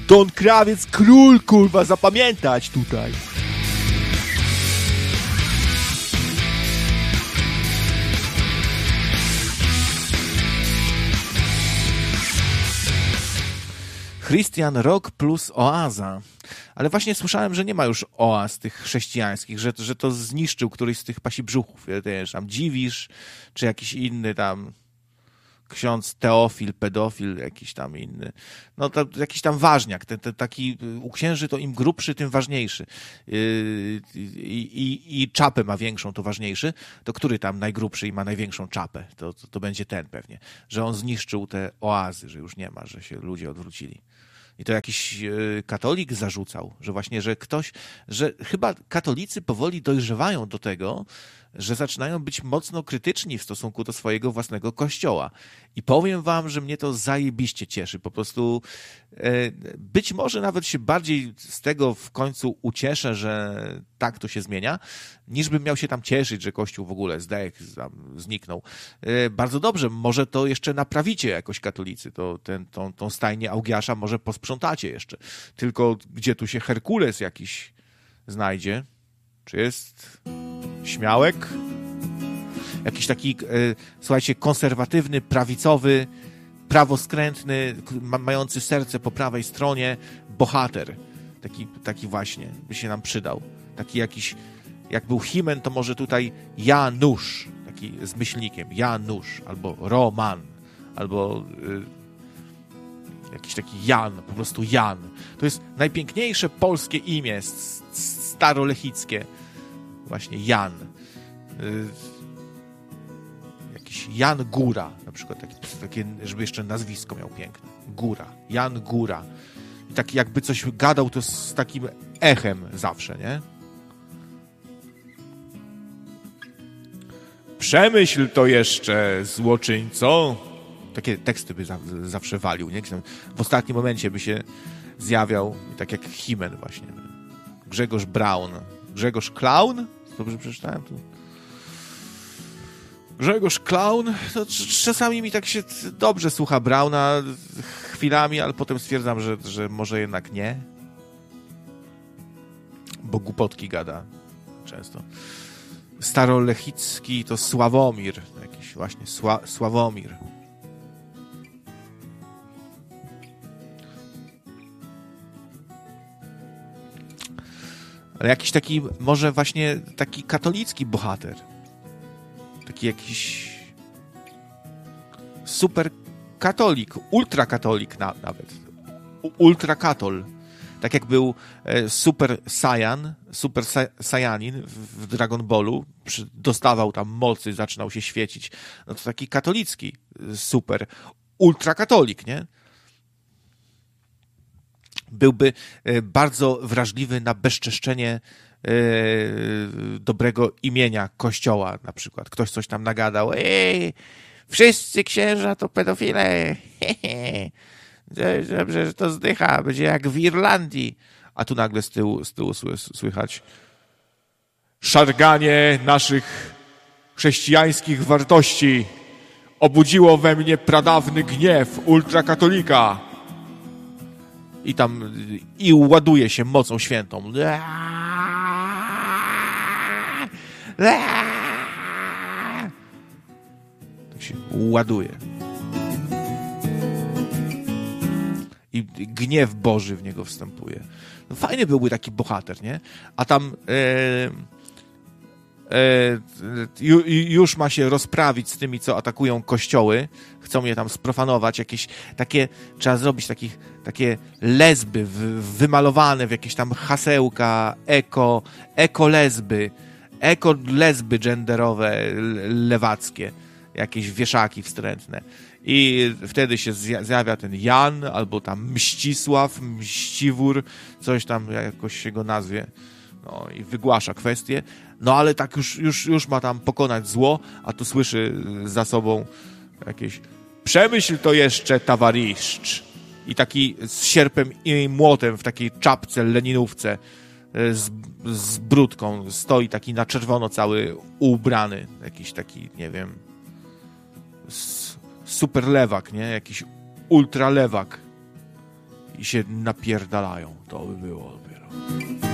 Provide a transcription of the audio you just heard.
Don Krawiec król, kurwa, zapamiętać tutaj. Christian Rock plus Oaza. Ale właśnie słyszałem, że nie ma już oaz tych chrześcijańskich, że to zniszczył któryś z tych pasibrzuchów. Wiesz, tam Dziwisz, czy jakiś inny tam ksiądz Teofil, pedofil, jakiś tam inny. No to jakiś tam ważniak. Taki u księży to im grubszy, tym ważniejszy. I czapę ma większą, to ważniejszy. To który tam najgrubszy i ma największą czapę? To będzie ten pewnie. Że on zniszczył te oazy, że już nie ma, że się ludzie odwrócili. I to jakiś katolik zarzucał, że właśnie, że chyba katolicy powoli dojrzewają do tego, że zaczynają być mocno krytyczni w stosunku do swojego własnego kościoła. I powiem wam, że mnie to zajebiście cieszy. Po prostu być może nawet się bardziej z tego w końcu ucieszę, że tak to się zmienia, niż bym miał się tam cieszyć, że kościół w ogóle zdech, zniknął. Bardzo dobrze, może to jeszcze naprawicie jakoś katolicy, tą stajnię Augiasza może posprzątacie jeszcze. Tylko gdzie tu się Herkules jakiś znajdzie? Czy jest Śmiałek? Jakiś taki, słuchajcie, konserwatywny, prawicowy, prawoskrętny, mający serce po prawej stronie bohater. Taki właśnie by się nam przydał. Taki jakiś, jak był Himen, to może tutaj Janusz, taki z myślnikiem, Janusz, albo Roman, albo jakiś taki Jan, po prostu Jan. To jest najpiękniejsze polskie imię, starolechickie. Właśnie Jan. Jakiś Jan Góra, na przykład takie, żeby jeszcze nazwisko miał piękne. Góra. Jan Góra. I tak jakby coś gadał, to z takim echem zawsze, nie? Przemyśl to jeszcze, złoczyńco. Takie teksty by zawsze walił, nie? W ostatnim momencie by się zjawiał, tak jak Himen właśnie. Grzegorz Braun. Grzegorz Klaun? Dobrze przeczytałem tu? Grzegorz Klaun? To czasami mi tak się dobrze słucha Brauna chwilami, ale potem stwierdzam, że może jednak nie. Bo głupotki gada często. Starolechicki to Sławomir. Jakiś właśnie Sławomir. Ale jakiś taki, może właśnie taki katolicki bohater. Taki jakiś super katolik, ultrakatolik nawet. Ultrakatol. Tak jak był Super Saiyan, Super Saiyanin w Dragon Ballu, dostawał tam mocy, zaczynał się świecić. No to taki katolicki super ultrakatolik, nie? Byłby bardzo wrażliwy na bezczeszczenie dobrego imienia Kościoła, na przykład. Ktoś coś tam nagadał. Wszyscy księża to pedofile. Dobrze, że to zdycha. Będzie jak w Irlandii. A tu nagle z tyłu słychać szarganie naszych chrześcijańskich wartości obudziło we mnie pradawny gniew ultrakatolika. I ładuje się mocą świętą. Tak się ładuje. I gniew Boży w niego wstępuje. No fajny byłby taki bohater, nie? A tam już ma się rozprawić z tymi, co atakują kościoły. Chcą je tam sprofanować. Jakieś takie, trzeba zrobić takie lesby wymalowane w jakieś tam hasełka, eko-lesby genderowe, lewackie. Jakieś wieszaki wstrętne. I wtedy się zjawia ten Jan, albo tam Mścisław, Mściwór, coś tam jakoś się go nazwie. No i wygłasza kwestię. No ale tak już ma tam pokonać zło, a tu słyszy za sobą jakieś przemyśl to jeszcze, tawariszcz. I taki z sierpem i młotem w takiej czapce, leninówce z brudką stoi taki na czerwono cały ubrany. Jakiś taki, nie wiem, super lewak, nie? Jakiś ultra lewak. i się napierdalają. To by było dopiero.